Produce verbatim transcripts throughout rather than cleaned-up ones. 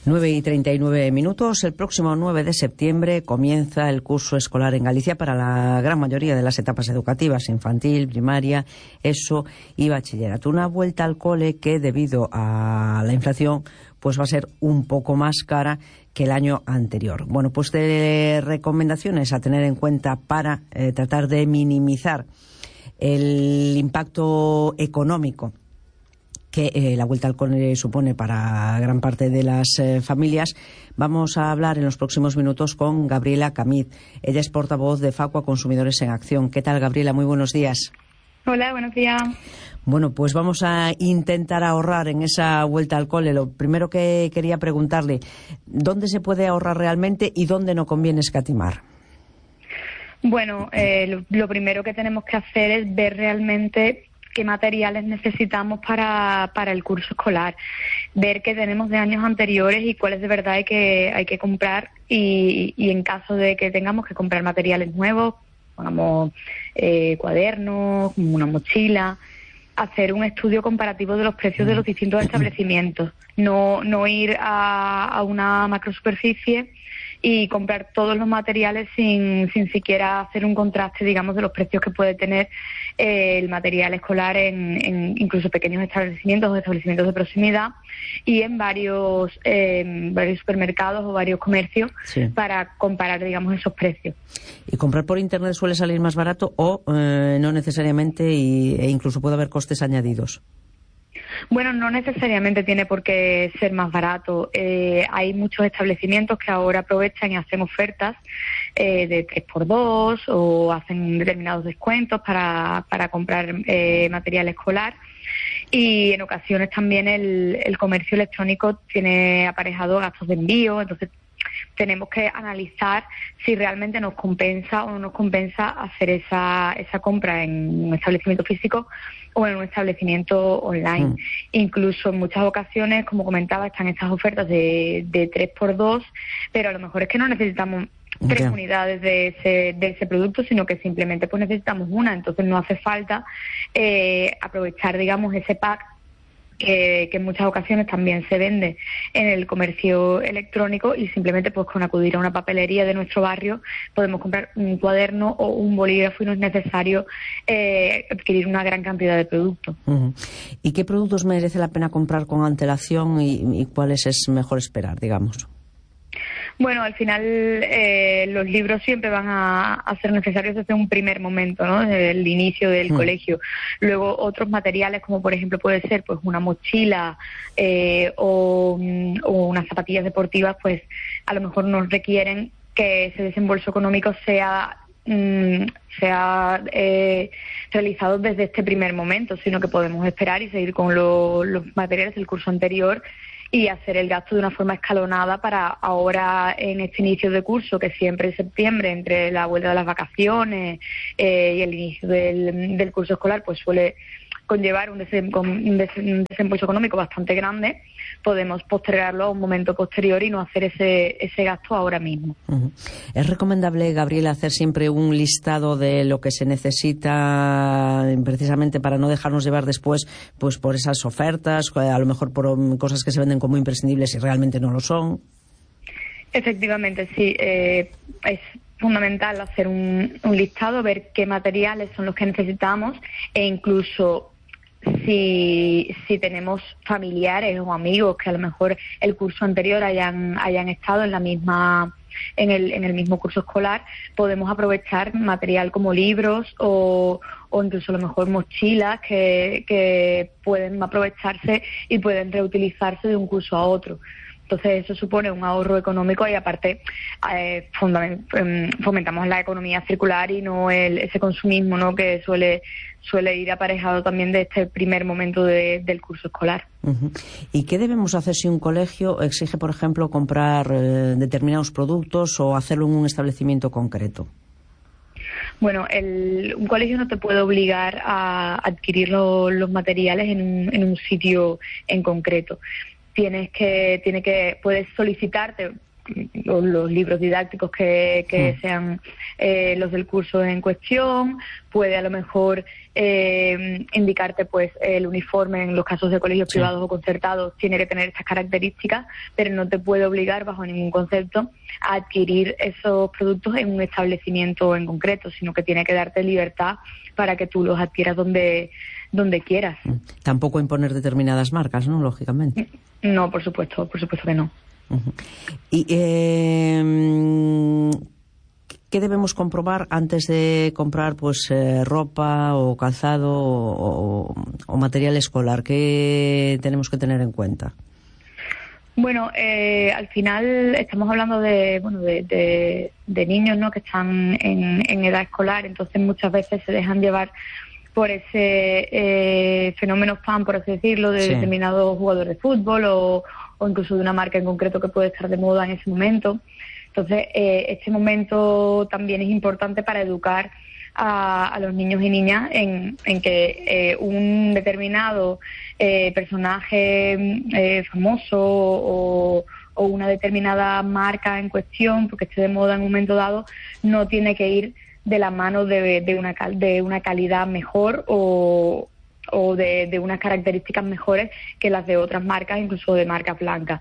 nueve y treinta y nueve minutos. El próximo nueve de septiembre comienza el curso escolar en Galicia para la gran mayoría de las etapas educativas, infantil, primaria, ESO y bachillerato. Una vuelta al cole que, debido a la inflación, pues va a ser un poco más cara que el año anterior. Bueno, pues de recomendaciones a tener en cuenta para eh, tratar de minimizar el impacto económico que eh, la vuelta al cole supone para gran parte de las eh, familias. Vamos a hablar en los próximos minutos con Gabriela Camid. Ella es portavoz de Facua Consumidores en Acción. ¿Qué tal, Gabriela? Muy buenos días. Hola, buenos días. Bueno, pues vamos a intentar ahorrar en esa vuelta al cole. Lo primero que quería preguntarle, ¿dónde se puede ahorrar realmente y dónde no conviene escatimar? Bueno, eh, lo, lo primero que tenemos que hacer es ver realmente qué materiales necesitamos para, para el curso escolar, ver qué tenemos de años anteriores y cuáles de verdad hay que, hay que comprar y, y en caso de que tengamos que comprar materiales nuevos, pongamos eh, cuadernos, una mochila, hacer un estudio comparativo de los precios de los distintos establecimientos, no, no ir a, a una macrosuperficie y comprar todos los materiales sin, sin siquiera hacer un contraste, digamos, de los precios que puede tener eh, el material escolar en, en incluso pequeños establecimientos o establecimientos de proximidad y en varios, eh, varios supermercados o varios comercios, sí, para comparar, digamos, esos precios. ¿Y comprar por internet suele salir más barato o eh, no necesariamente y, e incluso puede haber costes añadidos? Bueno, no necesariamente tiene por qué ser más barato. Eh, hay muchos establecimientos que ahora aprovechan y hacen ofertas eh, de tres por dos o hacen determinados descuentos para, para comprar eh, material escolar. Y en ocasiones también el, el comercio electrónico tiene aparejado gastos de envío, entonces tenemos que analizar si realmente nos compensa o no nos compensa hacer esa, esa compra en un establecimiento físico o en un establecimiento online. Mm. Incluso en muchas ocasiones, como comentaba, están estas ofertas de, de tres por dos, pero a lo mejor es que no necesitamos tres okay. unidades de ese, de ese producto, sino que simplemente pues necesitamos una, entonces no hace falta eh, aprovechar, digamos, ese pack Que, que en muchas ocasiones también se vende en el comercio electrónico y simplemente pues con acudir a una papelería de nuestro barrio podemos comprar un cuaderno o un bolígrafo y no es necesario eh, adquirir una gran cantidad de productos. Uh-huh. ¿Y qué productos merece la pena comprar con antelación y, y cuáles es mejor esperar, digamos? Bueno, al final eh, los libros siempre van a, a ser necesarios desde un primer momento, ¿no? Desde el inicio del mm. colegio. Luego otros materiales como por ejemplo puede ser pues una mochila eh, o, o unas zapatillas deportivas, pues a lo mejor nos requieren que ese desembolso económico sea mm, sea eh, realizado desde este primer momento, sino que podemos esperar y seguir con lo, los materiales del curso anterior y hacer el gasto de una forma escalonada para ahora en este inicio de curso, que siempre en septiembre, entre la vuelta de las vacaciones eh, y el inicio del, del curso escolar, pues suele conllevar un, desem, un, des, un desembolso económico bastante grande, podemos postergarlo a un momento posterior y no hacer ese, ese gasto ahora mismo. Uh-huh. ¿Es recomendable, Gabriela, hacer siempre un listado de lo que se necesita precisamente para no dejarnos llevar después pues por esas ofertas, a lo mejor por cosas que se venden como imprescindibles y realmente no lo son? Efectivamente, sí. Eh, es fundamental hacer un, un listado, ver qué materiales son los que necesitamos e incluso si, si tenemos familiares o amigos que a lo mejor el curso anterior hayan, hayan estado en la misma en el, en el mismo curso escolar, podemos aprovechar material como libros o, o incluso a lo mejor mochilas que, que pueden aprovecharse y pueden reutilizarse de un curso a otro. Entonces eso supone un ahorro económico y aparte eh, fomentamos la economía circular y no el, ese consumismo, ¿no?, que suele suele ir aparejado también de este primer momento de, del curso escolar. Uh-huh. ¿Y qué debemos hacer si un colegio exige, por ejemplo, comprar eh, determinados productos o hacerlo en un establecimiento concreto? Bueno, el, un colegio no te puede obligar a adquirir lo, los materiales en un, en un sitio en concreto. Tienes que, tiene que, puedes solicitarte los, los libros didácticos que, que mm. sean eh, los del curso en cuestión, puede a lo mejor eh, indicarte pues el uniforme en los casos de colegios sí. privados o concertados tiene que tener estas características, pero no te puede obligar bajo ningún concepto a adquirir esos productos en un establecimiento en concreto, sino que tiene que darte libertad para que tú los adquieras donde donde quieras. Tampoco imponer determinadas marcas, ¿no? Lógicamente. No, por supuesto, por supuesto que no. Uh-huh. Y eh, ¿qué debemos comprobar antes de comprar pues eh, ropa o calzado o, o, o material escolar? ¿Qué tenemos que tener en cuenta? Bueno, eh, al final estamos hablando de bueno de, de, de niños, ¿no?, que están en, en edad escolar, entonces muchas veces se dejan llevar por ese eh, fenómeno fan, por así decirlo, de sí. determinados jugadores de fútbol o, o incluso de una marca en concreto que puede estar de moda en ese momento. Entonces, eh, este momento también es importante para educar a, a los niños y niñas en, en que eh, un determinado eh, personaje eh, famoso o, o una determinada marca en cuestión, porque esté de moda en un momento dado, no tiene que ir de la mano de, de, una, de una calidad mejor o, o de, de unas características mejores que las de otras marcas, incluso de marcas blancas.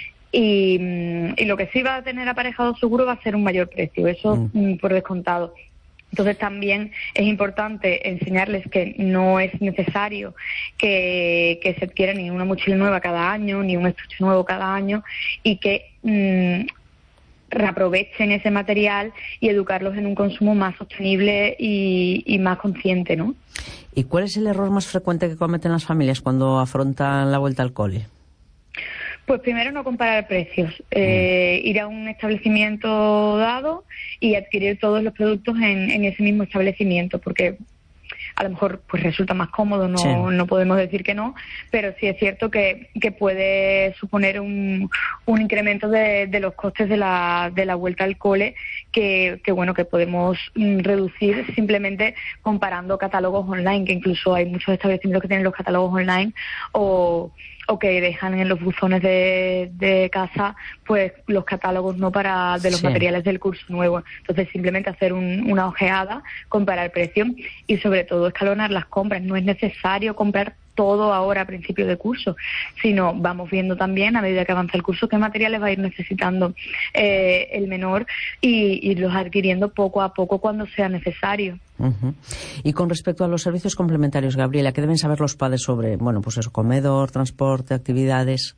Y, y lo que sí va a tener aparejado seguro va a ser un mayor precio, eso mm. por descontado. Entonces también es importante enseñarles que no es necesario que, que se adquiera ni una mochila nueva cada año, ni un estuche nuevo cada año, y que mmm, reaprovechen ese material y educarlos en un consumo más sostenible y, y más consciente, ¿no? ¿Y cuál es el error más frecuente que cometen las familias cuando afrontan la vuelta al cole? Pues primero no comparar precios, eh, ir a un establecimiento dado y adquirir todos los productos en, en ese mismo establecimiento, porque a lo mejor pues resulta más cómodo, no, sí. no podemos decir que no, pero sí es cierto que, que puede suponer un, un incremento de, de los costes de la, de la vuelta al cole que, que bueno que podemos mm, reducir simplemente comparando catálogos online, que incluso hay muchos establecimientos que tienen los catálogos online o o que dejan en los buzones de, de casa pues los catálogos no para de los sí. materiales del curso nuevo. Entonces simplemente hacer un, una ojeada, comparar precio y sobre todo escalonar las compras. No es necesario comprar todo ahora a principio de curso, sino vamos viendo también a medida que avanza el curso qué materiales va a ir necesitando eh, el menor y irlos adquiriendo poco a poco cuando sea necesario. Uh-huh. Y con respecto a los servicios complementarios, Gabriela, ¿qué deben saber los padres sobre, bueno, pues eso, comedor, transporte, actividades?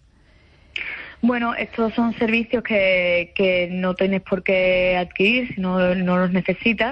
Bueno, estos son servicios que, que no tienes por qué adquirir si no, no los necesitas,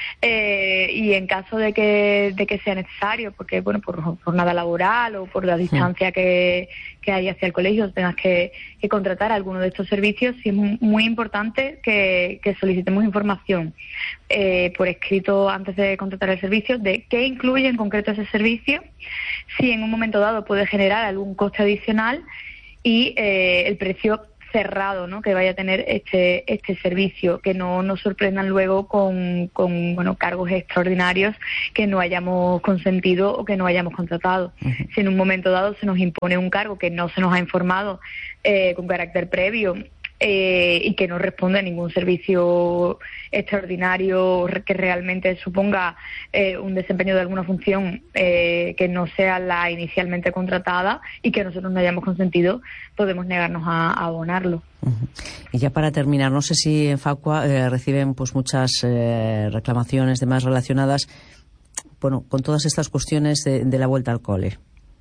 eh, y en caso de que, de que sea necesario, porque bueno, por jornada laboral o por la distancia sí. que, que hay hacia el colegio, tengas que, que contratar alguno de estos servicios, sí es muy importante que, que solicitemos información eh, por escrito antes de contratar el servicio de qué incluye en concreto ese servicio, si en un momento dado puede generar algún coste adicional y eh, el precio cerrado, ¿no?, que vaya a tener este este servicio, que no nos sorprendan luego con, con bueno cargos extraordinarios que no hayamos consentido o que no hayamos contratado. Uh-huh. Si en un momento dado se nos impone un cargo que no se nos ha informado eh, con carácter previo, Eh, y que no responde a ningún servicio extraordinario que realmente suponga eh, un desempeño de alguna función eh, que no sea la inicialmente contratada y que nosotros no hayamos consentido, podemos negarnos a, a abonarlo. Uh-huh. Y ya para terminar, no sé si en Facua eh, reciben pues muchas eh, reclamaciones demás relacionadas bueno, con todas estas cuestiones de, de la vuelta al cole.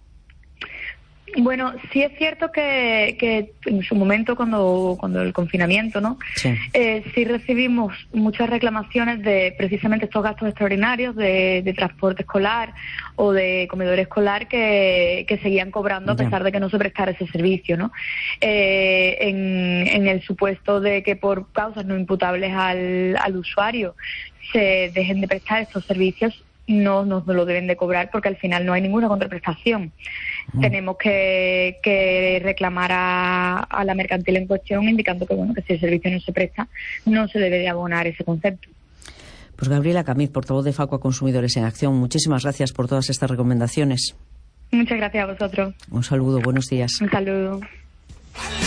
Bueno, sí es cierto que, que en su momento, cuando cuando el confinamiento, ¿no? Sí. Eh, sí recibimos muchas reclamaciones de precisamente estos gastos extraordinarios de, de transporte escolar o de comedor escolar que, que seguían cobrando a pesar de que no se prestara ese servicio, ¿no? Eh, en, en el supuesto de que por causas no imputables al, al usuario se dejen de prestar estos servicios, no nos lo deben de cobrar porque al final no hay ninguna contraprestación. Mm. Tenemos que, que reclamar a, a la mercantil en cuestión indicando que bueno que si el servicio no se presta no se debe de abonar ese concepto. Pues Gabriela Camiz, portavoz de Facua Consumidores en Acción, muchísimas gracias por todas estas recomendaciones. Muchas gracias a vosotros. Un saludo, buenos días. Un saludo.